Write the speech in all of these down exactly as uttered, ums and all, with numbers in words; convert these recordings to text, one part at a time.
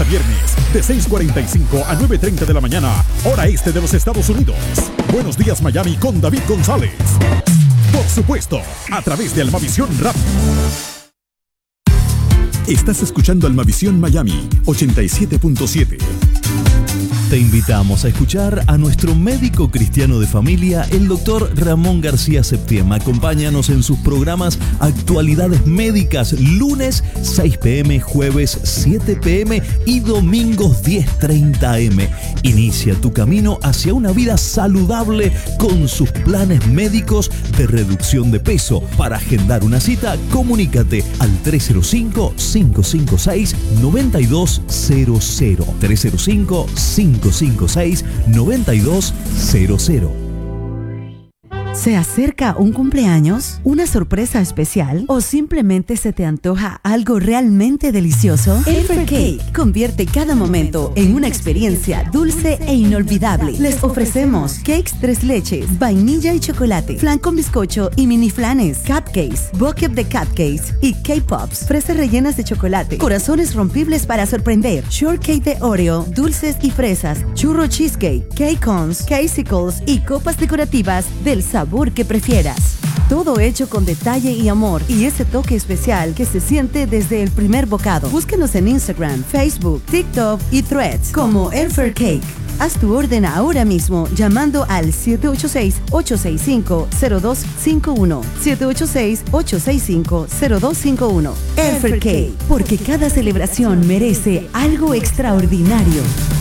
a viernes, de seis cuarenta y cinco a nueve treinta de la mañana, hora este de los Estados Unidos. Buenos días, Miami, con David González. Por supuesto, a través de Almavisión Radio. Estás escuchando Almavisión Miami ochenta y siete punto siete. Te invitamos a escuchar a nuestro médico cristiano de familia, el doctor Ramón García Septiema. Acompáñanos en sus programas Actualidades Médicas, lunes seis pm, jueves siete pm y domingos diez treinta am. Inicia tu camino hacia una vida saludable con sus planes médicos de reducción de peso. Para agendar una cita, comunícate al tres cero cinco, cinco cinco seis, nueve dos cero cero. tres cero cinco, cinco cinco seis, nueve dos cero cero. ¿Se acerca un cumpleaños, una sorpresa especial o simplemente se te antoja algo realmente delicioso? Elfer Cake convierte cada momento en una experiencia dulce e inolvidable. Les ofrecemos cakes tres leches, vainilla y chocolate, flan con bizcocho y mini flanes, cupcakes, bucket de cupcakes y K-Pops, fresas rellenas de chocolate, corazones rompibles para sorprender, shortcake de Oreo, dulces y fresas, churro cheesecake, cake cones, casicles y copas decorativas del sabor que prefieras. Todo hecho con detalle y amor y ese toque especial que se siente desde el primer bocado. Búsquenos en Instagram, Facebook, TikTok y Threads como Elfer Cake. Haz tu orden ahora mismo llamando al siete ocho seis, ocho seis cinco, cero dos cinco uno. siete ocho seis, ocho seis cinco, cero dos cinco uno. Elfer Cake, porque cada celebración merece algo extraordinario.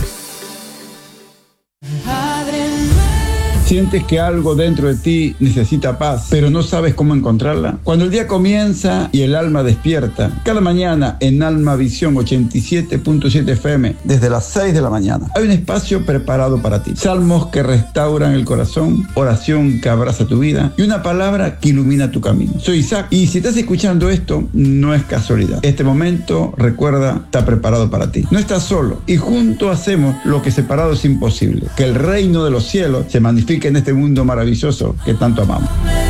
¿Sientes que algo dentro de ti necesita paz, pero no sabes cómo encontrarla? Cuando el día comienza y el alma despierta, cada mañana en Almavisión ochenta y siete punto siete F M, desde las seis de la mañana, hay un espacio preparado para ti. Salmos que restauran el corazón, oración que abraza tu vida y una palabra que ilumina tu camino. Soy Isaac y si estás escuchando esto, no es casualidad. Este momento, recuerda, está preparado para ti. No estás solo y juntos hacemos lo que separado es imposible. Que el reino de los cielos se manifique en este mundo maravilloso que tanto amamos.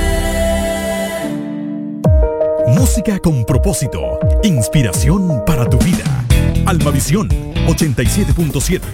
Música con propósito, inspiración para tu vida. Almavisión ochenta y siete punto siete.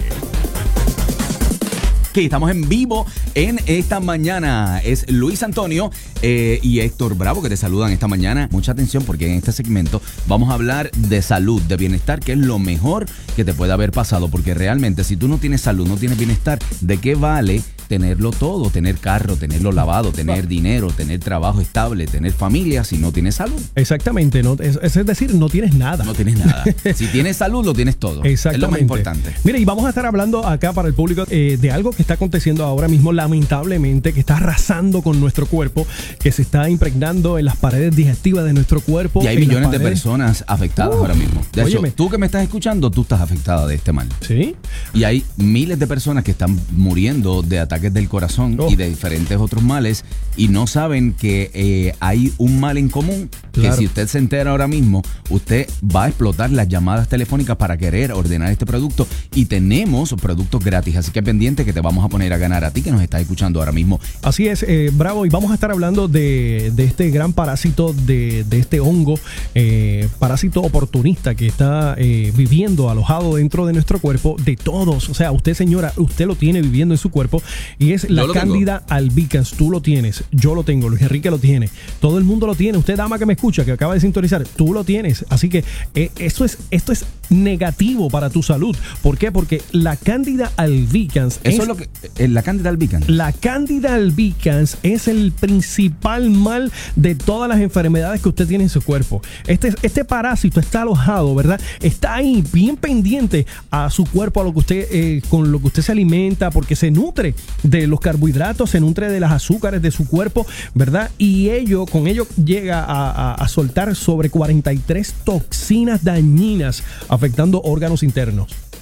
Que estamos en vivo en esta mañana. Es Luis Antonio eh, y Héctor Bravo que te saludan esta mañana. Mucha atención porque en este segmento vamos a hablar de salud, de bienestar, que es lo mejor que te puede haber pasado. Porque realmente si tú no tienes salud, no tienes bienestar, ¿de qué vale tenerlo todo? Tener carro, tenerlo lavado, tener dinero, tener trabajo estable, tener familia si no tienes salud. Exactamente, no, es, es decir, no tienes nada. No tienes nada. Si tienes salud, lo tienes todo. Exactamente. Es lo más importante. Mira, y vamos a estar hablando acá para el público eh, de algo que está aconteciendo ahora mismo, lamentablemente, que está arrasando con nuestro cuerpo, que se está impregnando en las paredes digestivas de nuestro cuerpo. Y hay millones de personas afectadas uh, ahora mismo. De óyeme. hecho, tú que me estás escuchando, tú estás afectada de este mal. Sí. Y hay miles de personas que están muriendo de ataques del corazón oh. y de diferentes otros males y no saben que eh, hay un mal en común, claro. que si usted se entera ahora mismo, usted va a explotar las llamadas telefónicas para querer ordenar este producto y tenemos productos gratis, así que pendiente que te vamos a poner a ganar a ti que nos estás escuchando ahora mismo. Así es, eh, Bravo, y vamos a estar hablando de, de este gran parásito, de, de este hongo, eh, parásito oportunista que está eh, viviendo alojado dentro de nuestro cuerpo, de todos, o sea, usted señora, usted lo tiene viviendo en su cuerpo y es la Cándida albicans. Tú lo tienes, yo lo tengo, Luis Enrique lo tiene, todo el mundo lo tiene, usted dama que me escucha, que acaba de sintonizar, tú lo tienes, así que eh, esto es, esto es negativo para tu salud. ¿Por qué? Porque la Cándida albicans eso es, es lo que eh, la Cándida albicans la Cándida albicans es el principal mal de todas las enfermedades que usted tiene en su cuerpo. Este, este parásito está alojado, ¿verdad? Está ahí bien pendiente a su cuerpo, a lo que usted eh, con lo que usted se alimenta, porque se nutre de los carbohidratos, se nutre de las azúcares de su cuerpo, ¿verdad? Y ello, con ello llega a, a, a soltar sobre cuarenta y tres toxinas dañinas afectando órganos internos.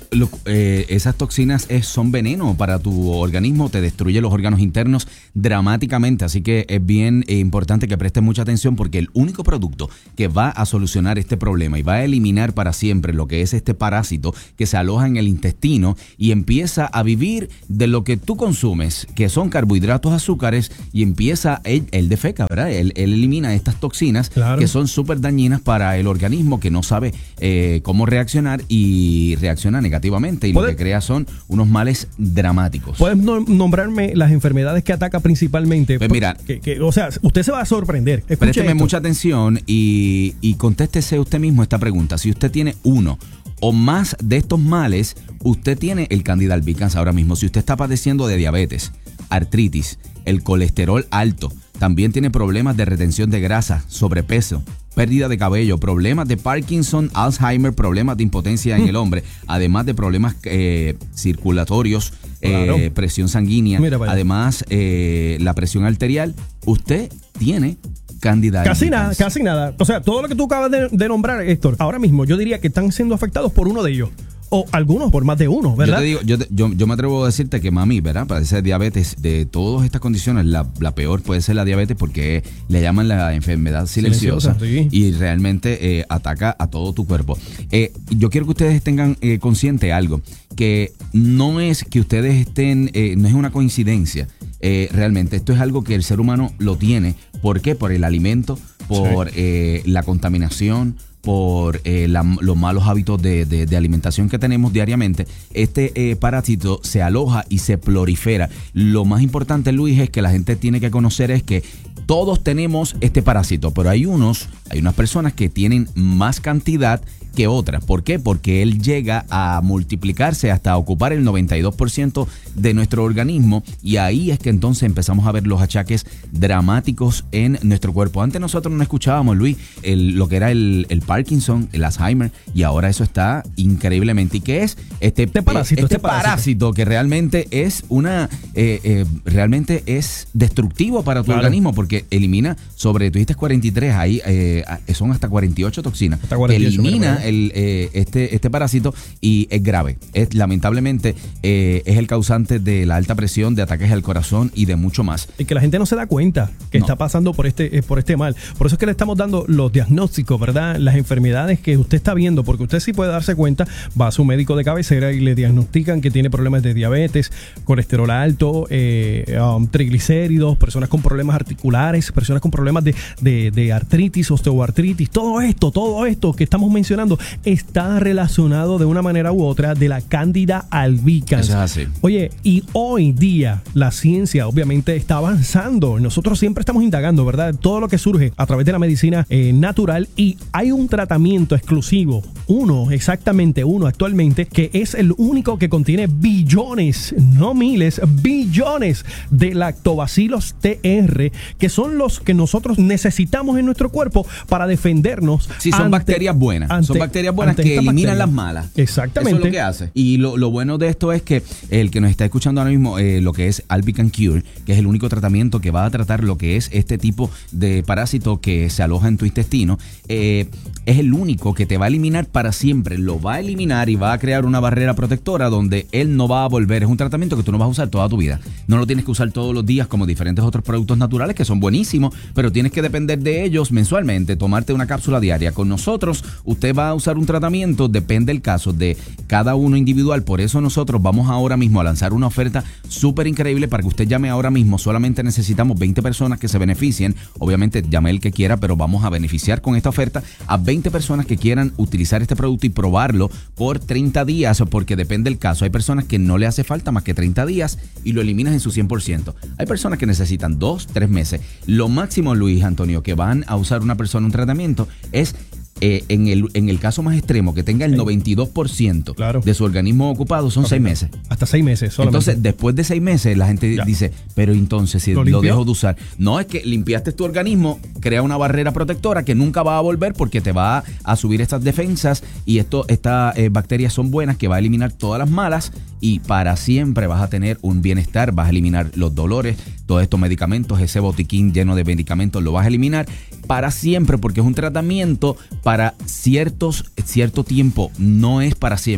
lo, eh, esas toxinas es, son veneno para tu organismo, te destruye los órganos internos dramáticamente, así que es bien eh, importante que prestes mucha atención porque el único producto que va a solucionar este problema y va a eliminar para siempre lo que es este parásito que se aloja en el intestino y empieza a vivir de lo que tú consumes, que son carbohidratos, azúcares, y empieza, él, él defeca, ¿verdad? Él, él elimina estas toxinas, claro, que son súper dañinas para el organismo que no sabe eh, cómo reaccionar y reacciona negativamente y lo que crea son unos males dramáticos. ¿Puedes nombrarme las enfermedades que ataca principalmente? Pues mira, que, que, o sea, usted se va a sorprender. Escuche présteme esto. mucha atención y, y contéstese usted mismo esta pregunta. Si usted tiene uno o más de estos males, usted tiene el Candida albicans ahora mismo. Si usted está padeciendo de diabetes, artritis, el colesterol alto, también tiene problemas de retención de grasa, sobrepeso, pérdida de cabello, problemas de Parkinson, Alzheimer, problemas de impotencia en el hombre, además de problemas eh, circulatorios, claro, eh, presión sanguínea, además eh, la presión arterial, usted tiene Candida Casi albicans. nada, casi nada. O sea, todo lo que tú acabas de, de nombrar, Héctor, ahora mismo yo diría que están siendo afectados por uno de ellos. O algunos por más de uno, ¿verdad? Yo te digo, yo, te, yo, yo me atrevo a decirte que mami, ¿verdad? Padece diabetes. De todas estas condiciones, la, la peor puede ser la diabetes porque le llaman la enfermedad silenciosa, silenciosa sí. Y realmente eh, ataca a todo tu cuerpo. Eh, yo quiero que ustedes tengan eh, consciente algo, que no es que ustedes estén, eh, no es una coincidencia. Eh, realmente esto es algo que el ser humano lo tiene. ¿Por qué? Por el alimento, por sí. eh, la contaminación, por eh, la, los malos hábitos de, de, de alimentación que tenemos diariamente. Este eh, parásito se aloja y se prolifera. Lo más importante, Luis, es que la gente tiene que conocer es que todos tenemos este parásito, pero hay unos, hay unas personas que tienen más cantidad que otras. ¿Por qué? Porque él llega a multiplicarse hasta ocupar el noventa y dos por ciento de nuestro organismo y ahí es que entonces empezamos a ver los achaques dramáticos en nuestro cuerpo. Antes nosotros no escuchábamos, Luis, el, lo que era el, el Parkinson, el Alzheimer, y ahora eso está increíblemente. ¿Y qué es? Este, este parásito, este este parásito. parásito que realmente es una, eh, eh, realmente es destructivo para tu claro. organismo porque elimina sobre, tú dijiste cuarenta y tres, ahí eh, son hasta cuarenta y ocho toxinas. Hasta cuarenta y ocho, elimina el, eh, este, este parásito y es grave. Es, lamentablemente eh, es el causante de la alta presión, de ataques al corazón y de mucho más. Y que la gente no se da cuenta que no. está pasando por este, por este mal. Por eso es que le estamos dando los diagnósticos, ¿verdad? Las enfermedades que usted está viendo, porque usted sí puede darse cuenta, va a su médico de cabecera y le diagnostican que tiene problemas de diabetes, colesterol alto, eh, um, triglicéridos, personas con problemas articulares, personas con problemas de, de, de artritis, osteoartritis, todo esto, todo esto que estamos mencionando está relacionado de una manera u otra de la Candida albicans. Eso es así. Oye, y hoy día la ciencia obviamente está avanzando. Nosotros siempre estamos indagando, ¿verdad? Todo lo que surge a través de la medicina eh, natural y hay un tratamiento exclusivo, uno, exactamente uno actualmente, que es el único que contiene billones, no miles, billones de lactobacilos T R, que son los que nosotros necesitamos en nuestro cuerpo para defendernos. Sí, son ante, bacterias buenas. Ante, son bacterias buenas que eliminan bacteria. las malas. Exactamente. Eso es lo que hace. Y lo, lo bueno de esto es que el que nos está escuchando ahora mismo, eh, lo que es Albican Cure, que es el único tratamiento que va a tratar lo que es este tipo de parásito que se aloja en tu intestino, eh, es el único que te va a eliminar para siempre. Lo va a eliminar y va a crear una barrera protectora donde él no va a volver. Es un tratamiento que tú no vas a usar toda tu vida. No lo tienes que usar todos los días como diferentes otros productos naturales que son buenísimos, pero tienes que depender de ellos mensualmente, tomarte una cápsula diaria. Con nosotros, usted va a usar un tratamiento, depende del caso de cada uno individual. Por eso nosotros vamos ahora mismo a lanzar una oferta súper increíble para que usted llame ahora mismo. Solamente necesitamos veinte personas que se beneficien. Obviamente llame el que quiera, pero vamos a beneficiar con esta oferta a veinte personas que quieran utilizar este producto y probarlo por treinta días, porque depende del caso. Hay personas que no le hace falta más que treinta días y lo eliminas en su cien por ciento. Hay personas que necesitan dos, tres meses. Lo máximo, Luis Antonio, que van a usar una persona un tratamiento es Eh, en, el, en el caso más extremo, que tenga el noventa y dos por ciento claro. de su organismo ocupado, son okay. seis meses. Hasta seis meses solamente. Entonces, después de seis meses, la gente ya. dice, pero entonces, si ¿Lo, lo dejo de usar? No, es que limpiaste tu organismo, crea una barrera protectora que nunca va a volver porque te va a subir estas defensas y esto, estas eh, bacterias son buenas, que va a eliminar todas las malas y para siempre vas a tener un bienestar, vas a eliminar los dolores, todos estos medicamentos, ese botiquín lleno de medicamentos lo vas a eliminar para siempre porque es un tratamiento para ciertos, cierto tiempo, no es para siempre.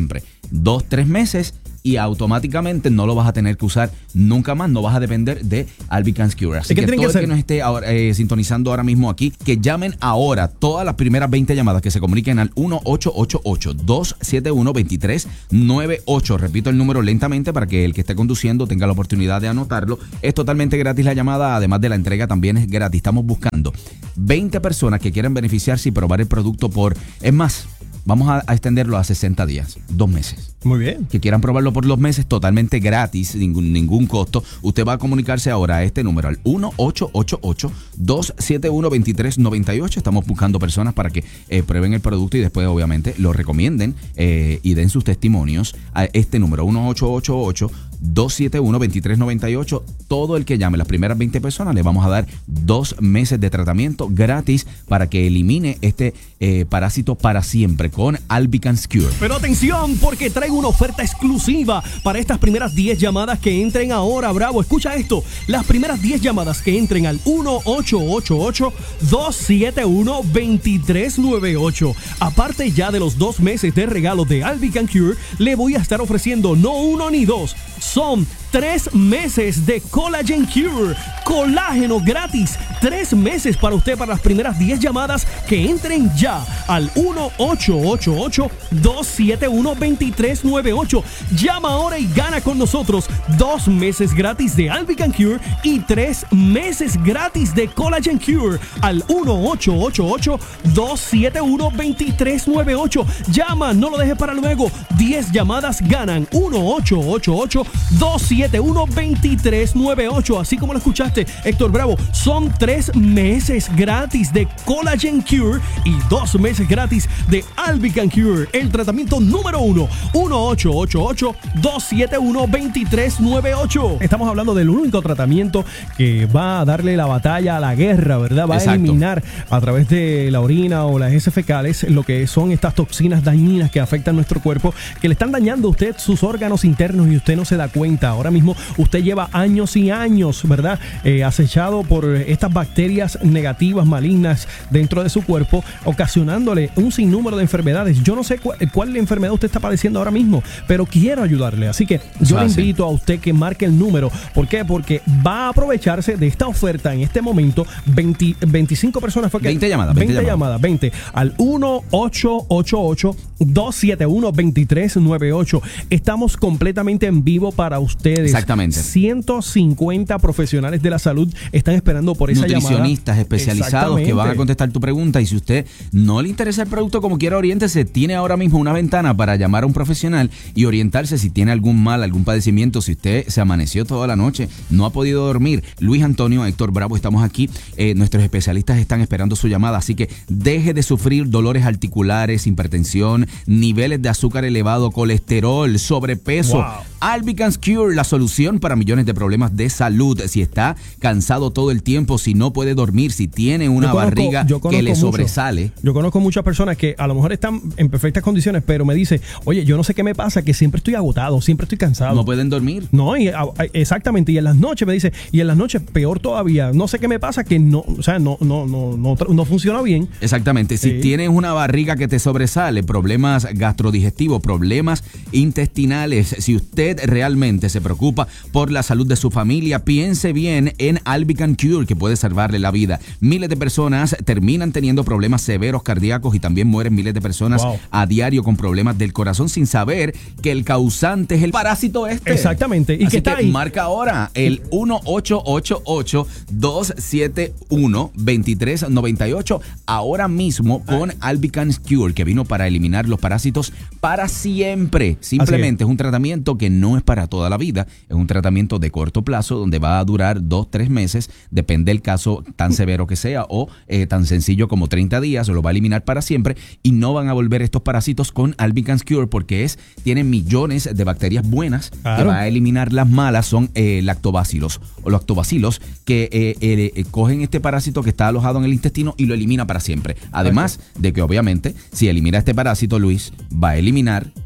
dos, tres meses y automáticamente no lo vas a tener que usar nunca más, no vas a depender de Albicans Cure. Así que todo que el que nos esté ahora, eh, sintonizando ahora mismo aquí, que llamen ahora todas las primeras veinte llamadas, que se comuniquen al uno ocho ocho ocho, dos siete uno, dos tres nueve ocho. Repito el número lentamente para que el que esté conduciendo tenga la oportunidad de anotarlo. Es totalmente gratis la llamada, además de la entrega también es gratis. Estamos buscando veinte personas que quieran beneficiarse y probar el producto por, es más, vamos a, a extenderlo a sesenta días, dos meses. Muy bien. Que quieran probarlo por dos meses totalmente gratis, ningún, ningún costo. Usted va a comunicarse ahora a este número, al uno ocho ocho ocho, dos siete uno, dos tres nueve ocho. Estamos buscando personas para que eh, prueben el producto y después obviamente lo recomienden eh, y den sus testimonios a este número, uno ocho ocho ocho, dos siete uno, dos tres nueve ocho. Todo el que llame, las primeras veinte personas, le vamos a dar dos meses de tratamiento gratis para que elimine este eh, parásito para siempre con Albicans Cure. Pero atención, porque traigo una oferta exclusiva para estas primeras diez llamadas que entren ahora, Bravo. Escucha esto, las primeras diez llamadas que entren al uno ocho ocho ocho, dos siete uno, dos tres nueve ocho. Aparte ya de los dos meses de regalo de Albicans Cure, le voy a estar ofreciendo no uno ni dos, son tres meses de Collagen Cure, colágeno gratis, tres meses para usted para las primeras diez llamadas que entren ya al uno ocho ocho ocho, dos siete uno, dos tres nueve ocho. Llama ahora y gana con nosotros dos meses gratis de Albicans Cure y tres meses gratis de Collagen Cure al uno ocho ocho ocho, dos siete uno, dos tres nueve ocho. Llama, no lo dejes para luego. diez llamadas ganan uno ocho ocho ocho, dos siete uno, dos tres nueve ocho. Así como lo escuchaste, Héctor Bravo, son tres meses gratis de Collagen Cure y dos meses gratis de Albicans Cure, el tratamiento número uno. uno ocho ocho ocho, dos siete uno, dos tres nueve ocho. Estamos hablando del único tratamiento que va a darle la batalla a la guerra, ¿verdad? Va Exacto. a eliminar a través de la orina o las heces fecales lo que son estas toxinas dañinas que afectan nuestro cuerpo, que le están dañando a usted sus órganos internos y usted no se da cuenta. Ahora mismo usted lleva años y años, ¿verdad? Eh, acechado por estas bacterias negativas, malignas dentro de su cuerpo, ocasionándole un sinnúmero de enfermedades. Yo no sé cu- cuál enfermedad usted está padeciendo ahora mismo, pero quiero ayudarle. Así que yo le invito a usted que marque el número. ¿Por qué? Porque va a aprovecharse de esta oferta en este momento. veinte, veinticinco personas fue que... veinte llamadas. veinte, veinte llamadas. veinte al uno ocho ocho ocho, dos siete uno, dos tres nueve ocho. Estamos completamente en vivo para ustedes. Exactamente. ciento cincuenta profesionales de la salud están esperando por esa llamada. Nutricionistas especializados que van a contestar tu pregunta, y si usted no le interesa el producto como quiera, oriéntese. Tiene ahora mismo una ventana para llamar a un profesional y orientarse si tiene algún mal, algún padecimiento, si usted se amaneció toda la noche, no ha podido dormir. Luis Antonio, Héctor Bravo, estamos aquí. Eh, nuestros especialistas están esperando su llamada, así que deje de sufrir dolores articulares, hipertensión, niveles de azúcar elevado, colesterol, sobrepeso. Wow. Albicans Cure, la solución para millones de problemas de salud. Si está cansado todo el tiempo, si no puede dormir, si tiene una Yo conozco- barriga yo conozco que le mucho. sobresale. Yo conozco muchas personas que a lo mejor están en perfectas condiciones, pero me dicen, oye, yo no sé qué me pasa, que siempre estoy agotado, siempre estoy cansado. No pueden dormir. No, y, a- a- exactamente, y en las noches me dice, y en las noches peor todavía, no sé qué me pasa, que no, o sea, no, no, no, no, tra- no funciona bien. Exactamente. Si Sí. tienes una barriga que te sobresale, problemas gastrodigestivos, problemas intestinales, si usted realmente se preocupa por la salud de su familia, piense bien en Albicans Cure, que puede salvarle la vida. Miles de personas terminan teniendo problemas severos cardíacos y también mueren miles de personas Wow. a diario con problemas del corazón sin saber que el causante es el parásito este. Exactamente. Y Así que está que ahí. marca ahora el uno ocho ocho ocho, dos siete uno, dos tres nueve ocho ahora mismo con Albicans Cure, que vino para eliminar los parásitos para siempre. Simplemente es un tratamiento que no es para toda la vida, es un tratamiento de corto plazo donde va a durar dos, tres meses, depende del caso tan severo que sea o eh, tan sencillo como treinta días, lo va a eliminar para siempre y no van a volver estos parásitos con Albicans Cure porque es, tiene millones de bacterias buenas Claro. que va a eliminar las malas, son eh, lactobacilos o lactobacilos que eh, eh, eh, cogen este parásito que está alojado en el intestino y lo elimina para siempre. Además de que obviamente si elimina este parásito, Luis, va a eliminar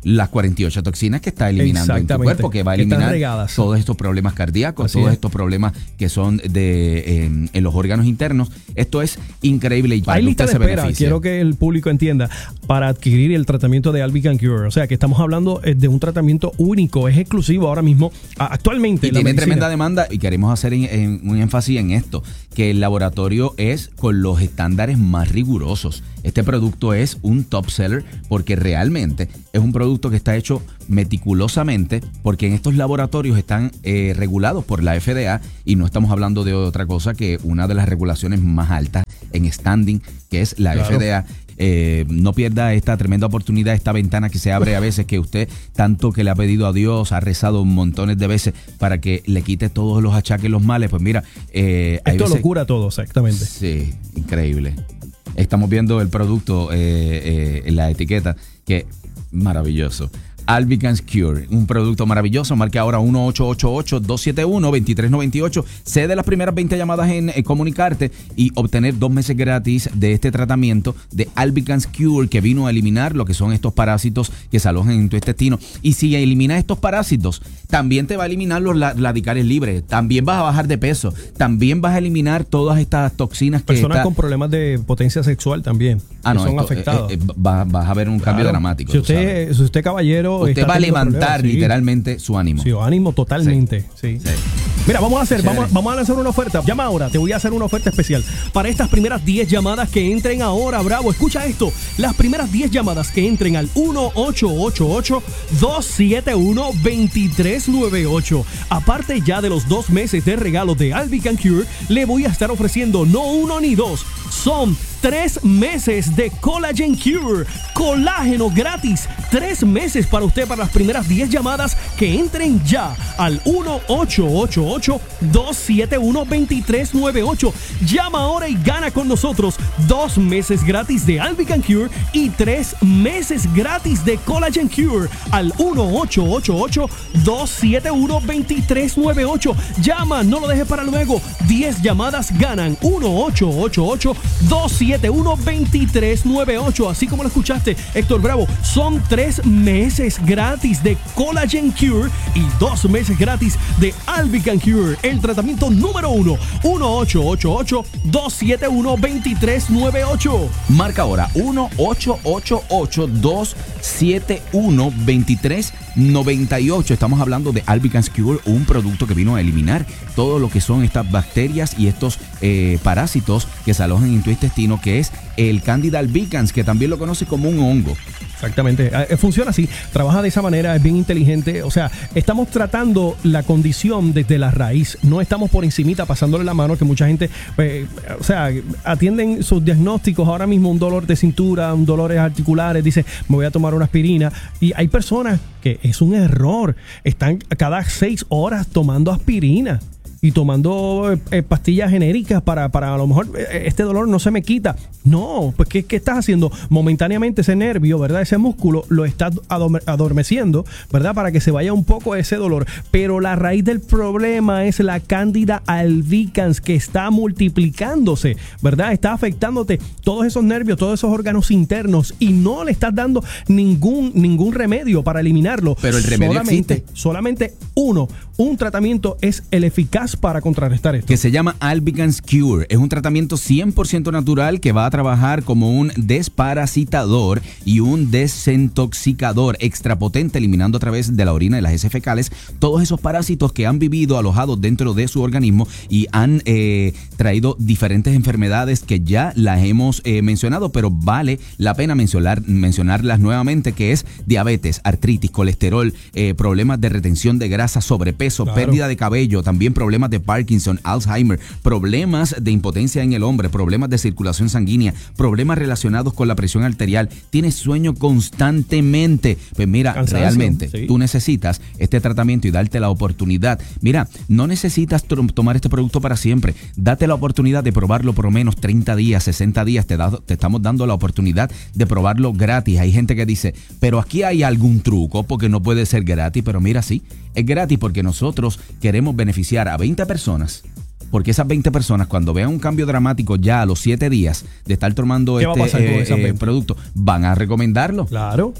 las cuarenta y ocho toxinas que está eliminando en tu cuerpo, que va a eliminar todos estos problemas cardíacos, Así todos es. estos problemas que son de eh, en los órganos internos. Esto es increíble y para Hay que lista usted de se espera, beneficie. Quiero que el público entienda, para adquirir el tratamiento de Albican Cure. O sea, que estamos hablando de un tratamiento único, es exclusivo ahora mismo, actualmente. Y tiene medicina. Tremenda demanda y queremos hacer en, en, un énfasis en esto, que el laboratorio es con los estándares más rigurosos. Este producto es un top seller porque realmente es un producto que está hecho meticulosamente, porque en estos laboratorios están eh, regulados por la F D A y no estamos hablando de otra cosa que una de las regulaciones más altas en standing, que es la claro. F D A. Eh, no pierda esta tremenda oportunidad, esta ventana que se abre a veces, que usted tanto que le ha pedido a Dios, ha rezado montones de veces para que le quite todos los achaques, los males. Pues mira, eh, esto veces, lo cura todo, exactamente. Sí, increíble. Estamos viendo el producto eh, eh, en la etiqueta, que maravilloso. Albican Cure, un producto maravilloso. Marque ahora uno ocho ocho ocho, dos siete uno, dos tres nueve ocho. Cede las primeras veinte llamadas en eh, comunicarte y obtener dos meses gratis de este tratamiento de Albican Cure, que vino a eliminar lo que son estos parásitos que se alojan en tu intestino. Y si eliminas estos parásitos, también te va a eliminar los radicales libres, también vas a bajar de peso, también vas a eliminar todas estas toxinas que personas está... con problemas de potencia sexual también, ah, que no, son esto, afectados. Eh, eh, vas, vas a ver un cambio claro. dramático. Si usted, si usted caballero, usted va a levantar problemas, literalmente sí. su ánimo. Sí, ánimo totalmente. Sí. Sí. Sí. Mira, vamos a hacer, vamos, vamos a lanzar una oferta. Llama ahora, te voy a hacer una oferta especial para estas primeras diez llamadas que entren ahora. Bravo, escucha esto. Las primeras diez llamadas que entren al uno ocho ocho ocho, dos siete uno, dos tres nueve ocho. Aparte ya de los dos meses de regalo de Albican Cure, le voy a estar ofreciendo no uno ni dos, son tres meses de Collagen Cure. Colágeno gratis. Tres meses para usted, para las primeras diez llamadas que entren ya al uno ocho ocho ocho, dos siete uno, dos tres nueve ocho. Llama ahora y gana con nosotros dos meses gratis de Albican Cure y tres meses gratis de Collagen Cure al uno ocho ocho ocho, dos siete uno, dos tres nueve ocho. Llama, no lo dejes para luego. diez llamadas ganan. uno ocho ocho ocho, dos siete uno, dos tres nueve ocho. Así como lo escuchaste, Héctor Bravo, son tres meses gratis de Collagen Cure y dos meses gratis de Albican Cure, el tratamiento número uno. uno ocho ocho ocho, dos siete uno, dos tres nueve ocho. Marca ahora uno ocho ocho ocho, dos siete uno, dos tres nueve ocho. Estamos hablando de Albican Cure, un producto que vino a eliminar todo lo que son estas bacterias y estos eh, parásitos que se alojan en tu intestino, que es el Candida albicans, que también lo conoce como un hongo. Exactamente, funciona así, trabaja de esa manera, es bien inteligente. O sea, estamos tratando la condición desde la raíz, no estamos por encimita pasándole la mano, que mucha gente, pues, o sea, atienden sus diagnósticos ahora mismo, un dolor de cintura, un dolores articulares, dice, me voy a tomar una aspirina, y hay personas que es un error, están cada seis horas tomando aspirina y tomando eh, pastillas genéricas para, para a lo mejor eh, este dolor no se me quita. No, pues ¿qué, qué estás haciendo? Momentáneamente ese nervio, ¿verdad? Ese músculo lo estás adormeciendo, ¿verdad? Para que se vaya un poco ese dolor. Pero la raíz del problema es la Candida albicans, que está multiplicándose, ¿verdad? Está afectándote todos esos nervios, todos esos órganos internos, y no le estás dando ningún, ningún remedio para eliminarlo. Pero el remedio solamente, existe. Solamente uno, un tratamiento es el eficaz para contrarrestar esto. Que se llama Albican Cure. Es un tratamiento cien por ciento natural que va a trabajar como un desparasitador y un desintoxicador extra potente, eliminando a través de la orina y las heces fecales todos esos parásitos que han vivido alojados dentro de su organismo y han eh, traído diferentes enfermedades que ya las hemos eh, mencionado, pero vale la pena mencionar, mencionarlas nuevamente, que es diabetes, artritis, colesterol, eh, problemas de retención de grasa, sobrepeso, claro, pérdida de cabello, también problemas de Parkinson, Alzheimer, problemas de impotencia en el hombre, problemas de circulación sanguínea, problemas relacionados con la presión arterial, tienes sueño constantemente. Pues mira, cansancio, realmente sí, tú necesitas este tratamiento y darte la oportunidad. Mira, no necesitas tomar este producto para siempre. Date la oportunidad de probarlo por lo menos treinta días, sesenta días. Te, da, te estamos dando la oportunidad de probarlo gratis. Hay gente que dice, pero aquí hay algún truco porque no puede ser gratis. Pero mira, sí, es gratis porque nosotros queremos beneficiar a veinte personas. Porque esas veinte personas, cuando vean un cambio dramático ya a los siete días de estar tomando este eh, eh, producto, van a recomendarlo. Claro.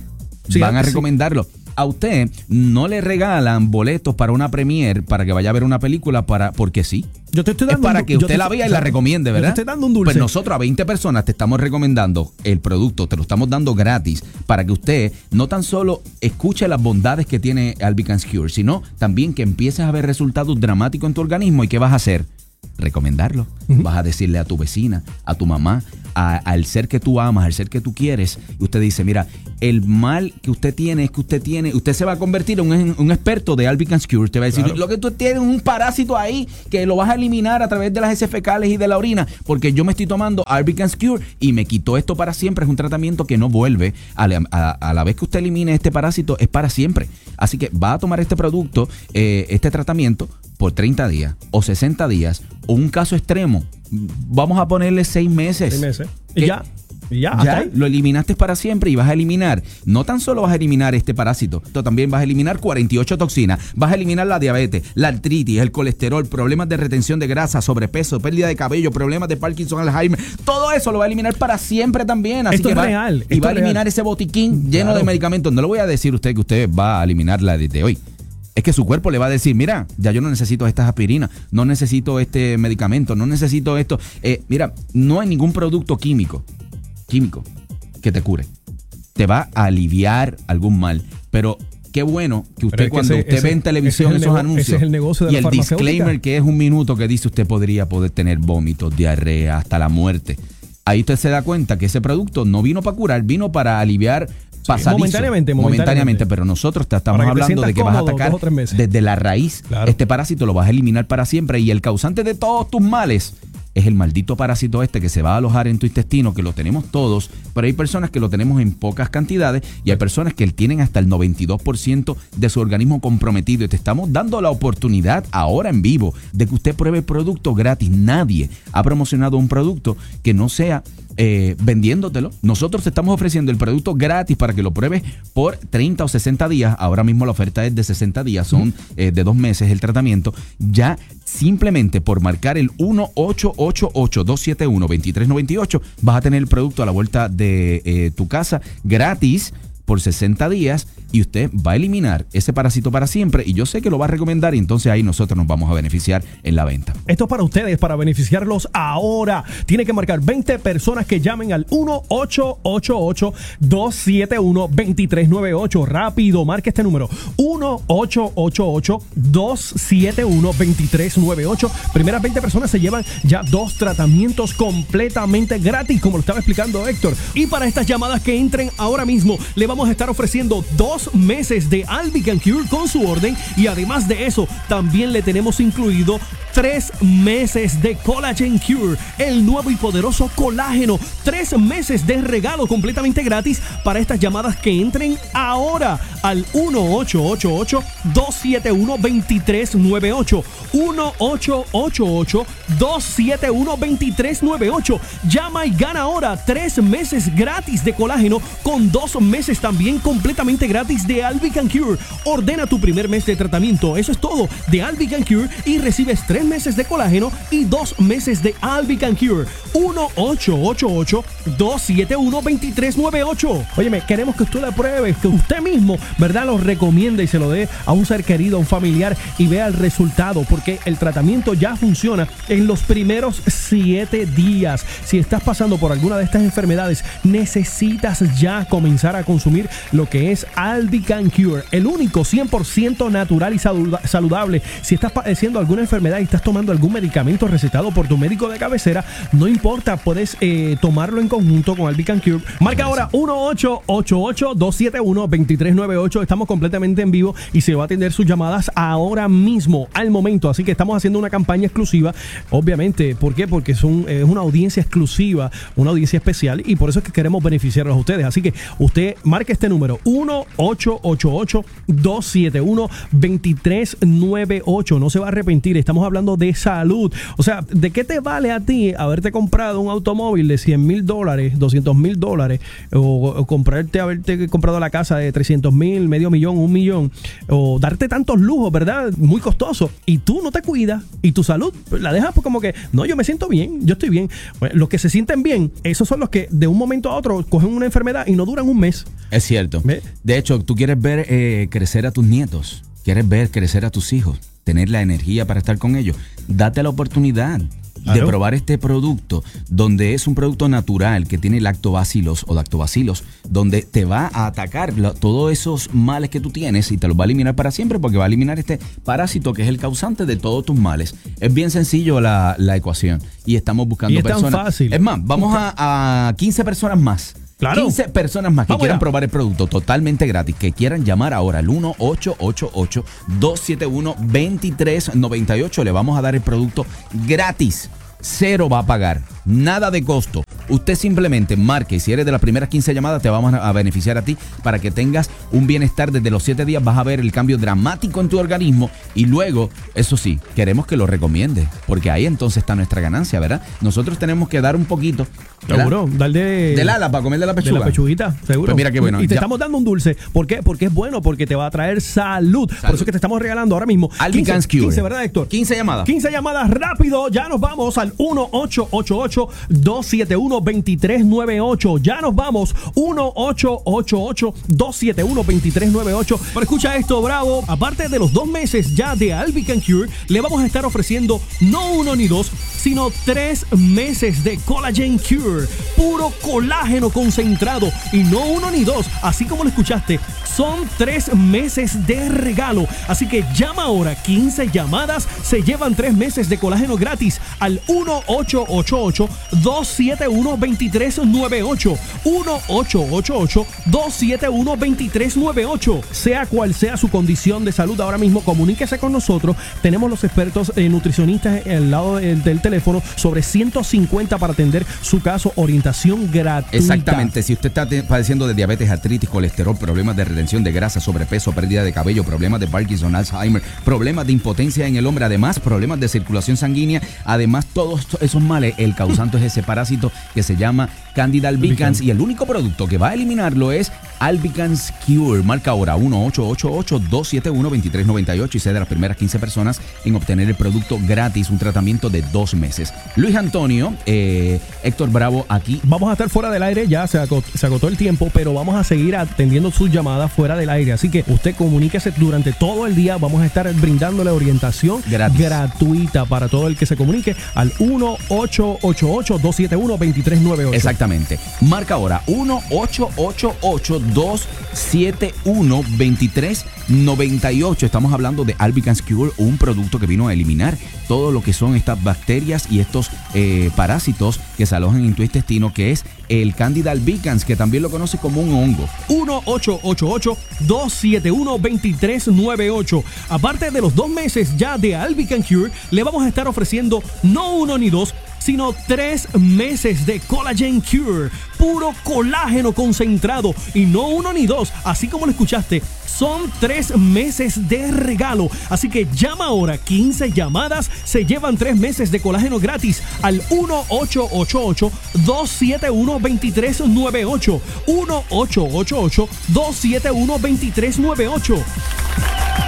Sí, van a sí. recomendarlo. A usted no le regalan boletos para una premiere para que vaya a ver una película para porque sí. Yo te estoy dando es para un, que yo usted te, la vea y o sea, la recomiende, ¿verdad? Yo te estoy dando un dulce. Pues nosotros a veinte personas te estamos recomendando el producto, te lo estamos dando gratis para que usted no tan solo escuche las bondades que tiene Albicans Cure, sino también que empieces a ver resultados dramáticos en tu organismo. ¿Y qué vas a hacer? Recomendarlo. Uh-huh. Vas a decirle a tu vecina, a tu mamá, a, al ser que tú amas, al ser que tú quieres, y usted dice, mira, el mal que usted tiene es que usted tiene, usted se va a convertir en un, un experto de Albicans Cure. Te va a decir, claro, lo que tú tienes es un parásito ahí que lo vas a eliminar a través de las heces fecales y de la orina, porque yo me estoy tomando Albicans Cure y me quitó esto para siempre. Es un tratamiento que no vuelve, a la, a, a la vez que usted elimine este parásito, es para siempre. Así que va a tomar este producto, eh, este tratamiento, por treinta días o sesenta días, o un caso extremo, vamos a ponerle seis meses. Seis meses. Y ya. Y ya, ya lo eliminaste para siempre y vas a eliminar, no tan solo vas a eliminar este parásito, también vas a eliminar cuarenta y ocho toxinas, vas a eliminar la diabetes, la artritis, el colesterol, problemas de retención de grasa, sobrepeso, pérdida de cabello, problemas de Parkinson, Alzheimer, todo eso lo va a eliminar para siempre también. Así esto que es va, real. Y va a eliminar real. ese botiquín lleno claro. de medicamentos. No le voy a decir a usted que usted va a eliminarla desde hoy. Es que su cuerpo le va a decir, mira, ya yo no necesito estas aspirinas, no necesito este medicamento, no necesito esto. Eh, mira, no hay ningún producto químico, químico, que te cure. Te va a aliviar algún mal, pero qué bueno que usted, que cuando ese, usted ese, ve en televisión esos nego- anuncios ese es el negocio de y la el farmacéutica. disclaimer que es un minuto que dice usted podría poder tener vómitos, diarrea, hasta la muerte. Ahí usted se da cuenta que ese producto no vino para curar, vino para aliviar pasadizo, sí, momentáneamente, momentáneamente, momentáneamente, pero nosotros te estamos hablando de que vas a atacar desde la raíz. Claro. Este parásito lo vas a eliminar para siempre y el causante de todos tus males es el maldito parásito este que se va a alojar en tu intestino, que lo tenemos todos, pero hay personas que lo tenemos en pocas cantidades y hay personas que tienen hasta el noventa y dos por ciento de su organismo comprometido, y te estamos dando la oportunidad ahora en vivo de que usted pruebe el producto gratis. Nadie ha promocionado un producto que no sea Eh, vendiéndotelo. Nosotros te estamos ofreciendo el producto gratis para que lo pruebes por treinta o sesenta días. Ahora mismo la oferta es de sesenta días, son eh, de dos meses el tratamiento. Ya simplemente por marcar el uno ocho ocho ocho, dos siete uno, dos tres nueve ocho vas a tener el producto a la vuelta de eh, tu casa gratis por sesenta días y usted va a eliminar ese parásito para siempre, y yo sé que lo va a recomendar, y entonces ahí nosotros nos vamos a beneficiar en la venta. Esto es para ustedes, para beneficiarlos ahora. Tiene que marcar veinte personas que llamen al uno ocho ocho ocho, dos siete uno, dos tres nueve ocho. Rápido, marque este número, uno ocho ocho ocho, dos siete uno, dos tres nueve ocho. Primeras veinte personas se llevan ya dos tratamientos completamente gratis, como lo estaba explicando Héctor. Y para estas llamadas que entren ahora mismo, le vamos a estar ofreciendo dos meses de Albican Cure con su orden, y además de eso también le tenemos incluido tres meses de Collagen Cure, el nuevo y poderoso colágeno. Tres meses de regalo completamente gratis para estas llamadas que entren ahora al uno ocho ocho ocho, dos siete uno, dos tres nueve ocho. uno ocho ocho ocho, dos siete uno, dos tres nueve ocho. Llama y gana ahora tres meses gratis de colágeno con dos meses también completamente gratis de Albican Cure. Ordena tu primer mes de tratamiento, eso es todo, de Albican Cure, y recibes tres meses de colágeno y dos meses de Albican Cure. uno ocho ocho ocho, dos siete uno, dos tres nueve ocho. Óyeme, queremos que usted lo pruebe, que usted mismo, ¿verdad?, lo recomiende y se lo dé a un ser querido, a un familiar, y vea el resultado, porque el tratamiento ya funciona en los primeros siete días. Si estás pasando por alguna de estas enfermedades, necesitas ya comenzar a consumir lo que es Albican Cure, el único cien por ciento natural y saludable. Si estás padeciendo alguna enfermedad y estás tomando algún medicamento recetado por tu médico de cabecera, no importa, puedes eh, tomarlo en conjunto con Albican Cure. Marca ahora uno ocho ocho ocho, dos siete uno, dos tres nueve ocho. Estamos completamente en vivo y se va a atender sus llamadas ahora mismo, al momento. Así que estamos haciendo una campaña exclusiva, obviamente. ¿Por qué? Porque son, es una audiencia exclusiva, una audiencia especial, y por eso es que queremos beneficiarlos a ustedes. Así que usted marque este número, uno ocho ocho ocho, dos siete uno, dos tres nueve ocho. No se va a arrepentir, estamos hablando de salud. O sea, ¿de qué te vale a ti haberte comprado un automóvil de cien mil dólares, doscientos mil dólares, o, o comprarte, haberte comprado la casa de trescientos mil mil, medio millón, un millón, o darte tantos lujos, ¿verdad? Muy costoso. Y tú no te cuidas y tu salud la dejas pues como que, no, yo me siento bien, yo estoy bien. Bueno, los que se sienten bien, esos son los que de un momento a otro cogen una enfermedad y no duran un mes. Es cierto. ¿Ve? De hecho, tú quieres ver eh, crecer a tus nietos, quieres ver crecer a tus hijos, tener la energía para estar con ellos. Date la oportunidad de ¿Aló? probar este producto, donde es un producto natural que tiene lactobacilos o lactobacilos, donde te va a atacar lo, todos esos males que tú tienes y te los va a eliminar para siempre, porque va a eliminar este parásito que es el causante de todos tus males. Es bien sencillo la, la ecuación y estamos buscando y es personas. Tan fácil. Es más, vamos a, a quince personas más. Claro. quince personas más que Vamos quieran allá. probar el producto totalmente gratis, que quieran llamar ahora al uno ocho ocho ocho, dos siete uno, dos tres nueve ocho. Le vamos a dar el producto gratis. Cero va a pagar, nada de costo. Usted simplemente marque, y si eres de las primeras quince llamadas, te vamos a beneficiar a ti para que tengas un bienestar desde los siete días. Vas a ver el cambio dramático en tu organismo y luego, eso sí, queremos que lo recomiendes, porque ahí entonces está nuestra ganancia, ¿verdad? Nosotros tenemos que dar un poquito, ¿verdad? Seguro, darle del ala para comer de la pechuga. De la pechuguita, seguro. Pues mira qué bueno. Y te ya. estamos dando un dulce. ¿Por qué? Porque es bueno, porque te va a traer salud. salud. Por eso es que te estamos regalando ahora mismo Albicans Cure. quince, ¿verdad, Héctor? quince llamadas. quince llamadas rápido. Ya nos vamos al uno ocho ocho ocho, dos siete uno, dos tres nueve ocho. Ya nos vamos. uno ocho ocho ocho, dos siete uno, dos tres nueve ocho. Pero escucha esto, Bravo. Aparte de los dos meses ya de Albicans Cure, le vamos a estar ofreciendo no uno ni dos, sino tres meses de Collagen Cure. Puro colágeno concentrado. Y no uno ni dos. Así como lo escuchaste, son tres meses de regalo. Así que llama ahora. quince llamadas se llevan tres meses de colágeno gratis al uno ocho ocho ocho, dos siete uno, dos tres nueve ocho. uno ocho ocho ocho, dos siete uno, dos tres nueve ocho. Sea cual sea su condición de salud ahora mismo, comuníquese con nosotros. Tenemos los expertos eh, nutricionistas al lado de, del teléfono, sobre ciento cincuenta para atender su caso. Orientación gratuita. Exactamente. Si usted está padeciendo de diabetes, artritis, colesterol, problemas de retención de grasa, sobrepeso, pérdida de cabello, problemas de Parkinson, Alzheimer, problemas de impotencia en el hombre, además problemas de circulación sanguínea, además todos esos males, el causante es ese parásito que se llama Candida albicans, y el único producto que va a eliminarlo es Albicans Cure. Marca ahora uno ocho ocho ocho, dos siete uno, dos tres nueve ocho y sea de las primeras quince personas en obtener el producto gratis, un tratamiento de dos meses. Luis Antonio, eh, Héctor Bravo aquí. Vamos a estar fuera del aire, ya se agotó, se agotó el tiempo, pero vamos a seguir atendiendo sus llamadas fuera del aire. Así que usted comuníquese durante todo el día. Vamos a estar brindándole orientación gratis, gratuita para todo el que se comunique al uno ocho ocho ocho, dos siete uno, dos tres nueve ocho. Exactamente. Marca ahora uno ocho ocho ocho, dos siete uno, dos tres nueve ocho. Estamos hablando de Albicans Cure, un producto que vino a eliminar todo lo que son estas bacterias y estos eh, parásitos que se alojan en tu intestino, que es el Candida albicans, que también lo conoce como un hongo. uno ocho ocho ocho, dos siete uno, dos tres nueve ocho. Aparte de los dos meses ya de Albicans Cure, le vamos a estar ofreciendo no uno ni dos, sino tres meses de Collagen Cure. Puro colágeno concentrado. Y no uno ni dos, así como lo escuchaste, son tres meses de regalo. Así que llama ahora. quince llamadas se llevan tres meses de colágeno gratis al uno ocho ocho ocho, dos siete uno, dos tres nueve ocho. uno ocho ocho ocho, dos siete uno, dos tres nueve ocho.